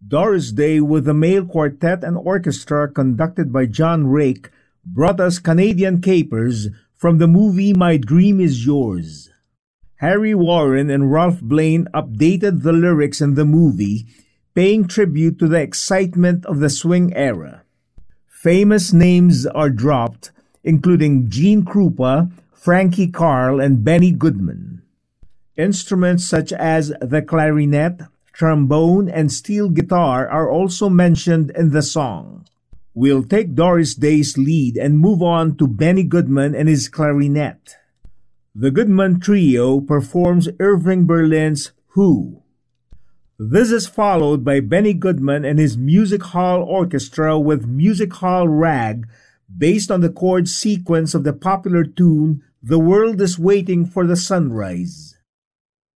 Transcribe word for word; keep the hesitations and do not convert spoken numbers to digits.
Doris Day with the male quartet and orchestra conducted by John Rake brought us Canadian Capers from the movie My Dream Is Yours. Harry Warren and Ralph Blaine updated the lyrics in the movie, paying tribute to the excitement of the swing era. Famous names are dropped, including Gene Krupa, Frankie Carl, and Benny Goodman. Instruments such as the clarinet, trombone, and steel guitar are also mentioned in the song. We'll take Doris Day's lead and move on to Benny Goodman and his clarinet. The Goodman Trio performs Irving Berlin's Who. This is followed by Benny Goodman and his Music Hall Orchestra with Music Hall Rag, based on the chord sequence of the popular tune The World is Waiting for the Sunrise.